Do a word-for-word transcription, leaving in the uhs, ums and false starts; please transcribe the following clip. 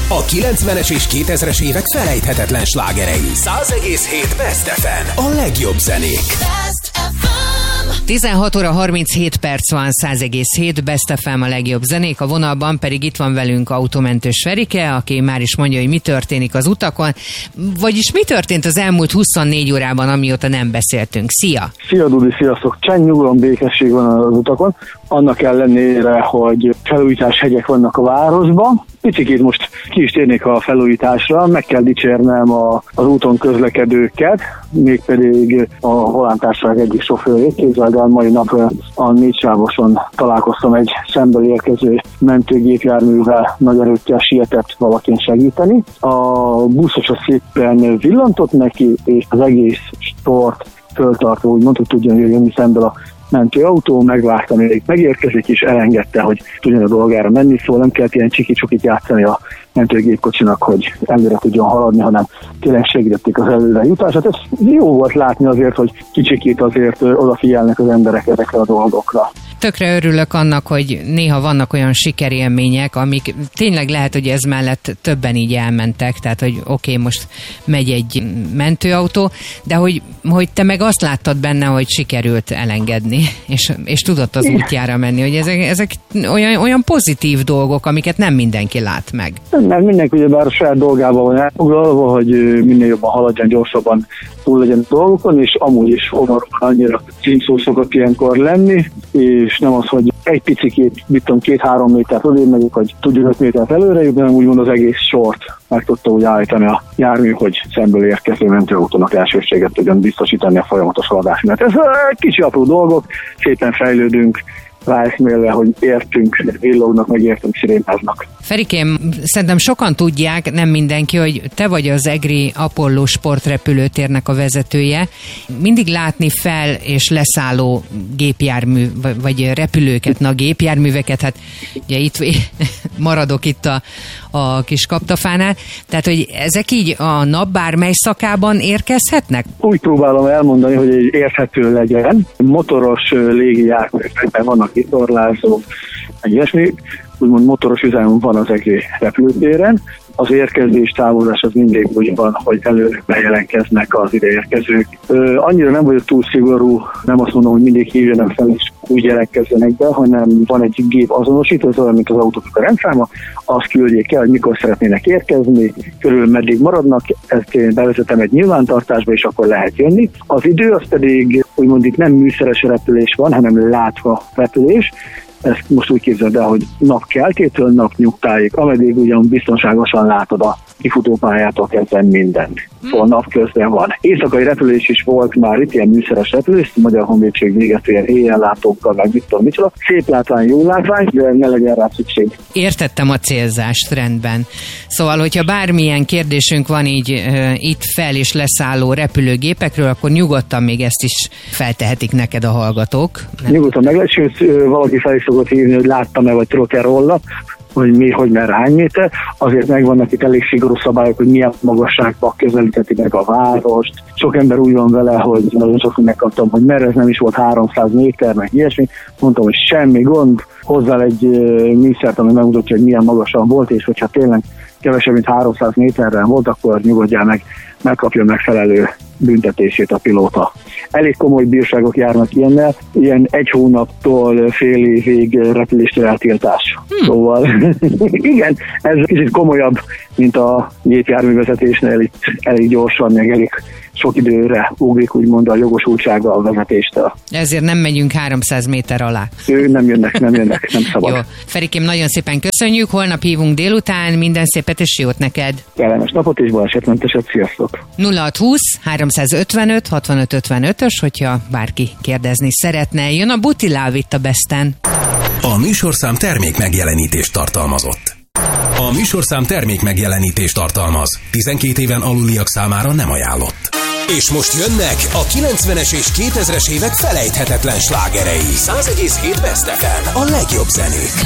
A kilencvenes és kétezres évek felejthetetlen slágerei. száz egész hét Best ef em. A legjobb zenék. tizenhat óra harminchét perc van, száz egész hét Best ef em, a legjobb zenék. A vonalban pedig itt van velünk autómentős Ferike, aki már is mondja, hogy mi történik az utakon. Vagyis mi történt az elmúlt huszonnégy órában, amióta nem beszéltünk. Szia! Szia Dudi, sziasztok! Csend, nyugalom, békesség van az utakon. Annak ellenére, hogy felújítás hegyek vannak a városban. Picikét most ki is térnék a felújításra, meg kell dicsérnem a, az úton közlekedőket, mégpedig a Volán Társaság egyik sofőrét. Képzeld el, mai nap a Négysávoson találkoztam egy szemből érkező mentőgépjárművel, nagy erőkkel sietett valakin segíteni. A buszos a szépen villantott neki, és az egész stort föltartó, úgymond, hogy tudjon jönni szemből a mentőautó, megvárta, még megérkezik, és elengedte, hogy tudjon a dolgára menni, szóval nem kellett ilyen csiki-csukit játszani a mentőgépkocsinak, hogy előre tudjon haladni, hanem tényleg segítették az előre jutását. Ez jó volt látni azért, hogy kicsikét azért odafigyelnek az emberek ezekre a dolgokra. Tökre örülök annak, hogy néha vannak olyan sikerélmények, amik tényleg lehet, hogy ez mellett többen így elmentek, tehát hogy oké, okay, most megy egy mentőautó, de hogy, hogy te meg azt láttad benne, hogy sikerült elengedni, és, és tudott az útjára menni, hogy ezek, ezek olyan, olyan pozitív dolgok, amiket nem mindenki lát meg. Mert mindenki ugyebár a saját dolgában van elfoglalva, hogy minél jobban haladjon, gyorsabban túl legyen a dolgokon, és amúgy is omarban annyira címszó szokott ilyenkor lenni, és nem az, hogy egy picikét, mit tudom, két-három métert odébb megyek, hogy tudjuk öt métert előre jutni, hanem úgymond az egész sort meg tudta úgy állítani a jármű, hogy szemből érkező mentőautónak elsőséget tudjon biztosítani a folyamatos haladás. Mert ez kicsi apró dolgok, szépen fejlődünk, ráeszmélve, hogy értünk, villognak, meg értünk, szirénáznak. Ferikém, szerintem sokan tudják, nem mindenki, hogy te vagy az egri Apollo sportrepülőtérnek a vezetője. Mindig látni fel és leszálló gépjármű, vagy repülőket, na gépjárműveket, hát ugye itt maradok itt a, a kis kaptafánál. Tehát, hogy ezek így a nap bármely szakában érkezhetnek? Úgy próbálom elmondani, hogy egy érthető legyen. Motoros légijárművekben vannak vitorlázók, egy ilyesmi, úgymond motoros üzem van az egész repülőtéren. Az érkezés, távozás az mindig úgy van, hogy előre bejelentkeznek az ideérkezők. Ö, annyira nem vagyok túl szigorú, nem azt mondom, hogy mindig hívjanak fel és úgy jelentkezzenek be, hanem van egy gép azonosító, az olyan, mint az autók a rendszáma, azt küldjék el, hogy mikor szeretnének érkezni, körül meddig maradnak, ezt én bevezetem egy nyilvántartásba, és akkor lehet jönni. Az idő az pedig, úgymond itt nem műszeres repülés van, hanem látva repülés. Ezt most úgy képzeld el, hogy napkeltétől napnyugtáig, ameddig ugyan biztonságosan látod a kifutópályától kezdve mindent. Szóval napközben van. Éjszakai repülés is volt már itt, ilyen műszeres repülés, a Magyar Honvédség végezte ilyen éjjellátókkal, meg mit tudom, micsoda. Szép látvány, jó látvány, de ne legyen rá szükség. Értettem a célzást, rendben. Szóval, hogyha bármilyen kérdésünk van így e, itt fel- és leszálló repülőgépekről, akkor nyugodtan még ezt is feltehetik neked a hallgatók. Nem? Nyugodtan meg lehet, sőt, valaki fel is szokott hívni, hogy láttam-e, vagy tudok-e róla, hogy mi, hogy merre, hány méter. Azért megvannak itt elég szigorú szabályok, hogy milyen magasságban közelítheti meg a várost. Sok ember úgy van vele, hogy nagyon sokszor megkaptam, hogy merre, ez nem is volt háromszáz méter, meg ilyesmi. Mondtam, hogy semmi gond, hozzá egy műszert, ami megmutatja, hogy milyen magasan volt, és hogyha tényleg kevesebb, mint háromszáz méterre volt, akkor nyugodjál meg, megkapja megfelelő büntetését a pilóta. Elég komoly bírságok járnak ilyennel, ilyen egy hónaptól fél évig repüléstől eltiltás. Hmm. Szóval igen, ez kicsit komolyabb, mint a gépjárművezetésnél, itt elég gyorsan, meg elég sok időre ugrik, úgymond a jogosultsága a vezetéstől. Ezért nem megyünk háromszáz méter alá. Ő nem jönnek, nem jönnek, nem szabad. Jó. Ferikém, nagyon szépen köszönjük, holnap hívunk délután, minden szépet és jót neked. Kellemes napot és balesetmenteset, sziasztok! nulla hat húsz háromszázötvenöt hatvanöt ötvenötös, hogyha bárki kérdezni szeretne. Jön a Butiláv itt a Besten. A műsorszám termék megjelenítést tartalmazott. A műsorszám termék megjelenítést tartalmaz. tizenkét éven aluliak számára nem ajánlott. És most jönnek a kilencvenes és kétezres évek felejthetetlen slágerei. száz egész hét Best ef em. A legjobb zenék.